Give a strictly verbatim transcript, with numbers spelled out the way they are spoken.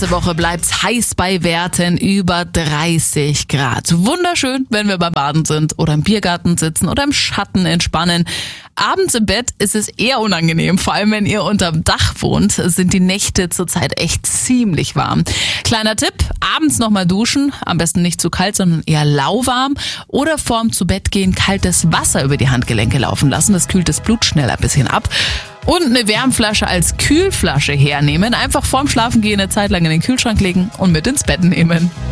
Diese Woche bleibt's heiß bei Werten über dreißig Grad. Wunderschön, wenn wir beim Baden sind oder im Biergarten sitzen oder im Schatten entspannen. Abends im Bett ist es eher unangenehm, vor allem wenn ihr unterm Dach wohnt, sind die Nächte zurzeit echt ziemlich warm. Kleiner Tipp, abends nochmal duschen, am besten nicht zu kalt, sondern eher lauwarm oder vorm Zubettgehen kaltes Wasser über die Handgelenke laufen lassen, das kühlt das Blut schnell ein bisschen ab. Und eine Wärmflasche als Kühlflasche hernehmen, einfach vorm Schlafengehen eine Zeit lang in den Kühlschrank legen und mit ins Bett nehmen.